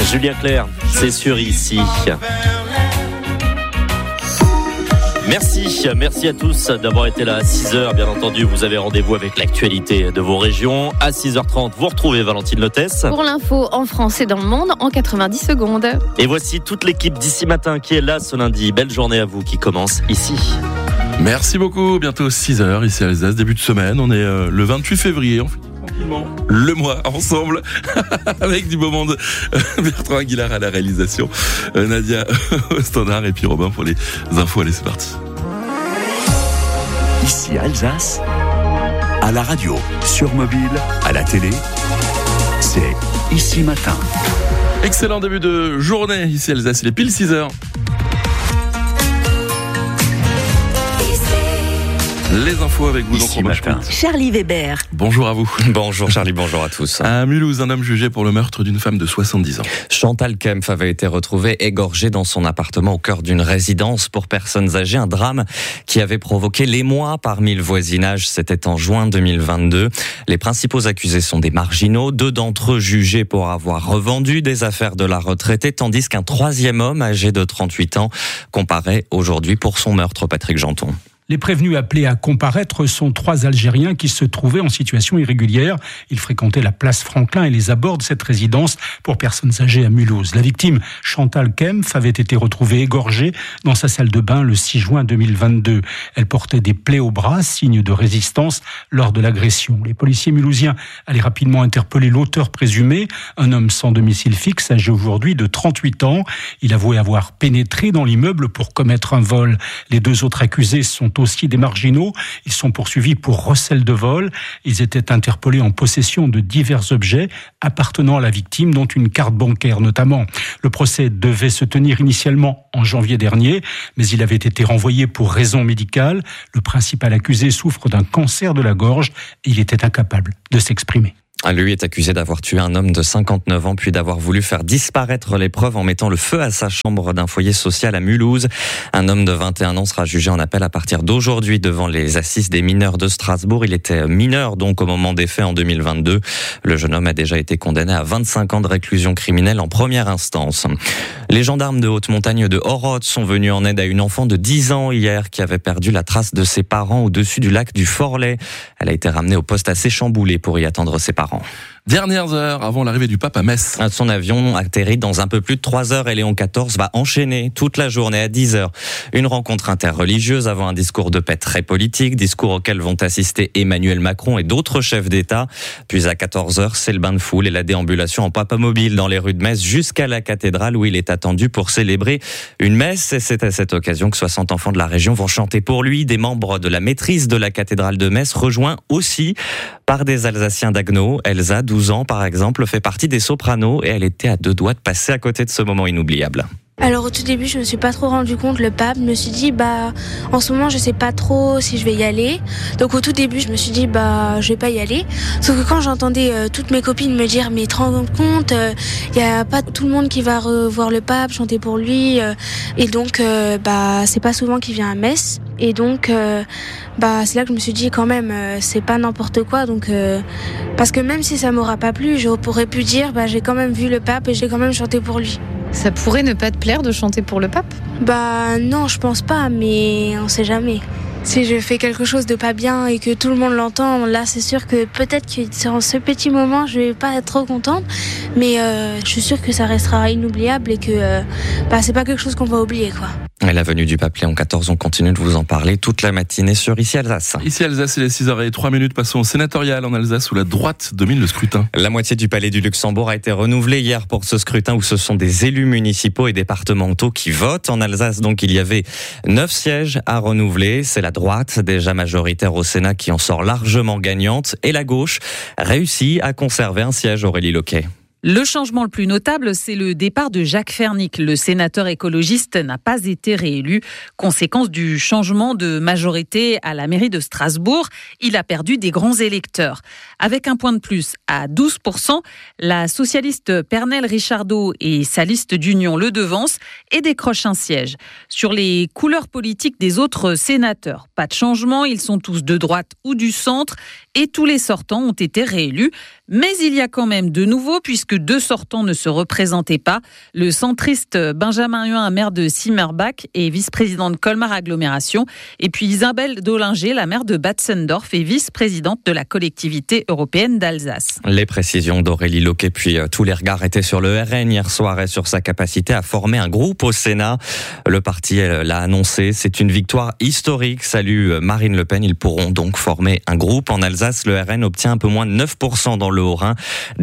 Julien Clerc, c'est sûr ici. Merci à tous d'avoir été là à 6h. Bien entendu, vous avez rendez-vous avec l'actualité de vos régions. À 6h30, vous retrouvez Valentine Lotès. Pour l'info en France et dans le monde en 90 secondes. Et voici toute l'équipe d'ici matin qui est là ce lundi. Belle journée à vous qui commence ici. Merci beaucoup. Bientôt 6h ici à Alsace, début de semaine. On est le 28 février. On finit tranquillement le mois ensemble avec du beau monde. Bertrand Aguilar à la réalisation, Nadia au standard et puis Robin pour les infos. Allez, c'est parti. Ici à Alsace, à la radio, sur mobile, à la télé, c'est Ici Matin. Excellent début de journée ici à Alsace, il est pile 6h. Les infos avec vous, Ici matin. Charlie Weber. Bonjour à vous. Bonjour Charlie, bonjour à tous. À Mulhouse, un homme jugé pour le meurtre d'une femme de 70 ans. Chantal Kempf avait été retrouvée égorgée dans son appartement au cœur d'une résidence pour personnes âgées. Un drame qui avait provoqué l'émoi parmi le voisinage. C'était en juin 2022. Les principaux accusés sont des marginaux. 2 d'entre eux jugés pour avoir revendu des affaires de la retraitée, tandis qu'un 3e homme âgé de 38 ans comparaît aujourd'hui pour son meurtre. Patrick Janton. Les prévenus appelés à comparaître sont 3 Algériens qui se trouvaient en situation irrégulière. Ils fréquentaient la place Franklin et les abords de cette résidence pour personnes âgées à Mulhouse. La victime, Chantal Kempf, avait été retrouvée égorgée dans sa salle de bain le 6 juin 2022. Elle portait des plaies au bras, signe de résistance lors de l'agression. Les policiers mulhousiens allaient rapidement interpeller l'auteur présumé, un homme sans domicile fixe, âgé aujourd'hui de 38 ans. Il avouait avoir pénétré dans l'immeuble pour commettre un vol. Les 2 autres accusés sont aussi des marginaux. Ils sont poursuivis pour recel de vol. Ils étaient interpellés en possession de divers objets appartenant à la victime, dont une carte bancaire notamment. Le procès devait se tenir initialement en janvier dernier, mais il avait été renvoyé pour raison médicale. Le principal accusé souffre d'un cancer de la gorge et il était incapable de s'exprimer. Lui est accusé d'avoir tué un homme de 59 ans puis d'avoir voulu faire disparaître les preuves en mettant le feu à sa chambre d'un foyer social à Mulhouse. Un homme de 21 ans sera jugé en appel à partir d'aujourd'hui devant les assises des mineurs de Strasbourg. Il était mineur donc au moment des faits en 2022. Le jeune homme a déjà été condamné à 25 ans de réclusion criminelle en première instance. Les gendarmes de haute montagne de Oroz sont venus en aide à une enfant de 10 ans hier qui avait perdu la trace de ses parents au-dessus du lac du Forlay. Elle a été ramenée au poste assez chamboulé pour y attendre ses parents. Dernières heures avant l'arrivée du pape à Metz. Son avion atterrit dans un peu plus de 3 heures et Léon XIV va enchaîner toute la journée à 10 heures. Une rencontre interreligieuse avant un discours de paix très politique, discours auquel vont assister Emmanuel Macron et d'autres chefs d'État. Puis à 14 heures, c'est le bain de foule et la déambulation en papamobile dans les rues de Metz jusqu'à la cathédrale où il est attendu pour célébrer une messe. Et c'est à cette occasion que 60 enfants de la région vont chanter pour lui. Des membres de la maîtrise de la cathédrale de Metz, rejoints aussi par des Alsaciens d'Agneau. Elsa, 12 ans par exemple, fait partie des sopranos et elle était à 2 doigts de passer à côté de ce moment inoubliable. Alors au tout début, je me suis pas trop rendu compte, le pape, je me suis dit en ce moment, je sais pas trop si je vais y aller. Donc au tout début, je me suis dit je vais pas y aller. Sauf que quand j'entendais toutes mes copines me dire mais te rends compte, il y a pas tout le monde qui va revoir le pape, chanter pour lui et donc c'est pas souvent qu'il vient à Metz et donc c'est là que je me suis dit quand même c'est pas n'importe quoi donc parce que même si ça m'aura pas plu, je pourrais pu dire j'ai quand même vu le pape et j'ai quand même chanté pour lui. Ça pourrait ne pas te plaire de chanter pour le pape ? Non, je pense pas, mais on sait jamais. Si je fais quelque chose de pas bien et que tout le monde l'entend, là c'est sûr que peut-être que dans ce petit moment je vais pas être trop contente, mais je suis sûre que ça restera inoubliable et que c'est pas quelque chose qu'on va oublier quoi. Et la venue du pape Léon XIV, on continue de vous en parler toute la matinée sur Ici Alsace. Ici Alsace, il est 6h03, passons au sénatorial en Alsace où la droite domine le scrutin. La moitié du palais du Luxembourg a été renouvelée hier pour ce scrutin où ce sont des élus municipaux et départementaux qui votent. En Alsace, donc, il y avait 9 sièges à renouveler. C'est la droite, déjà majoritaire au Sénat, qui en sort largement gagnante. Et la gauche réussit à conserver un siège, Aurélie Loquet. Le changement le plus notable, c'est le départ de Jacques Fernic. Le sénateur écologiste n'a pas été réélu. Conséquence du changement de majorité à la mairie de Strasbourg, il a perdu des grands électeurs. Avec un point de plus à 12%, la socialiste Pernelle Richardot et sa liste d'union le devancent et décrochent un siège. Sur les couleurs politiques des autres sénateurs, pas de changement, ils sont tous de droite ou du centre et tous les sortants ont été réélus. Mais il y a quand même de nouveau, puisque 2 sortants ne se représentaient pas. Le centriste Benjamin Huin, maire de Simmerbach et vice-président de Colmar Agglomération. Et puis Isabelle Dollinger, la maire de Batzendorf et vice-présidente de la collectivité européenne d'Alsace. Les précisions d'Aurélie Loquet, puis tous les regards étaient sur le RN hier soir et sur sa capacité à former un groupe au Sénat. Le parti l'a annoncé, c'est une victoire historique. Salue Marine Le Pen, ils pourront donc former un groupe. En Alsace, le RN obtient un peu moins de 9% dans le Haut-Rhin,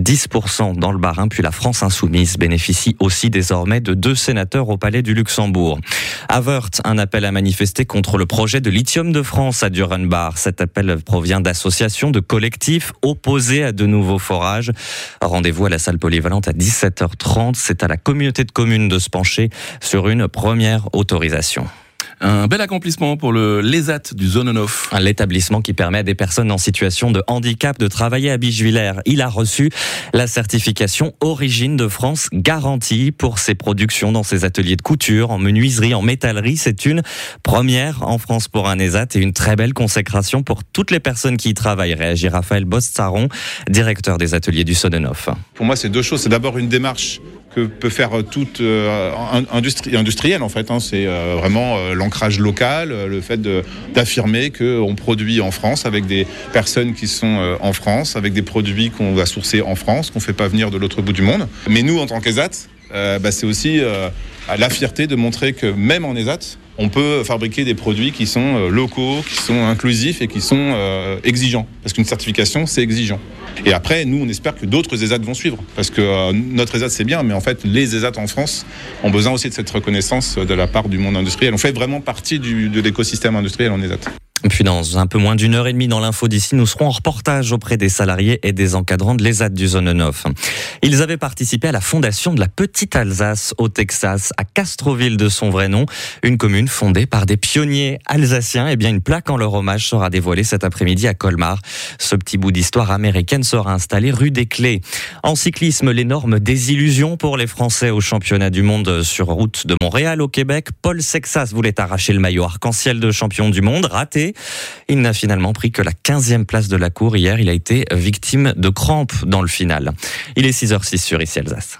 10% dans le Bas-Rhin, puis la France insoumise bénéficie aussi désormais de 2 sénateurs au Palais du Luxembourg. À Wörth, un appel à manifester contre le projet de lithium de France à Durenbach. Cet appel provient d'associations, de collectifs opposés à de nouveaux forages. Rendez-vous à la salle polyvalente à 17h30. C'est à la communauté de communes de se pencher sur une première autorisation. Un bel accomplissement pour le l'ESAT du Zonenhof. L'établissement qui permet à des personnes en situation de handicap de travailler à Bischwiller. Il a reçu la certification Origine de France garantie pour ses productions dans ses ateliers de couture, en menuiserie, en métallerie. C'est une première en France pour un ESAT et une très belle consécration pour toutes les personnes qui y travaillent, réagit Raphaël Bostsaron, directeur des ateliers du Zonenhof. Pour moi, c'est 2 choses. C'est d'abord une démarche que peut faire toute industrielle en fait. C'est vraiment l'ancrage local, le fait d'affirmer qu'on produit en France avec des personnes qui sont en France, avec des produits qu'on va sourcer en France, qu'on ne fait pas venir de l'autre bout du monde. Mais nous, en tant qu'ESAT, c'est aussi la fierté de montrer que même en ESAT, on peut fabriquer des produits qui sont locaux, qui sont inclusifs et qui sont exigeants. Parce qu'une certification, c'est exigeant. Et après, nous, on espère que d'autres ESAT vont suivre. Parce que notre ESAT, c'est bien, mais en fait, les ESAT en France ont besoin aussi de cette reconnaissance de la part du monde industriel. On fait vraiment partie de l'écosystème industriel en ESAT. Puis dans un peu moins d'une heure et demie dans l'info d'ici, nous serons en reportage auprès des salariés et des encadrants de l'ESAT du Zonenhof. Ils avaient participé à la fondation de la Petite Alsace au Texas, à Castroville de son vrai nom, une commune fondée par des pionniers alsaciens. Eh bien, une plaque en leur hommage sera dévoilée cet après-midi à Colmar. Ce petit bout d'histoire américaine sera installé rue des Clés. En cyclisme, l'énorme désillusion pour les Français au championnat du monde sur route de Montréal au Québec. Paul Sexas voulait arracher le maillot arc-en-ciel de champion du monde, raté. Il n'a finalement pris que la 15e place de la cour. Hier, il a été victime de crampes dans le final. Il est 6h06 sur Ici Alsace.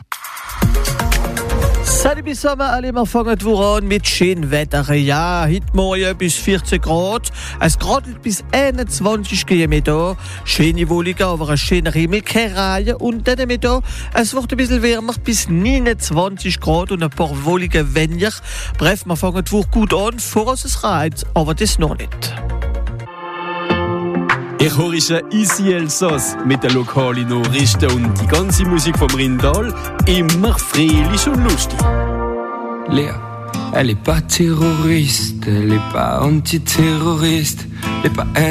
Salut bis Sommer, alle wir fangen an mit schönem Wetter. Ja, heute Morgen bis 14 Grad. Es gradelt bis 21 km. Schöne Wolken, aber ein schöner Himmel, keine Reihe. Und dann mit da, es wird ein bisschen wärmer bis 29 Grad und ein paar Wolken weniger. Bref, wir fangen die Woche gut an, vor es reizt, aber das noch nicht. Ich höre Ici Elsass mit den lokalen Nachrichten und die ganze Musik vom Rindal immer fröhlich und lustig. Léa, elle est pas terroriste, elle est pas antiterroriste, elle est pas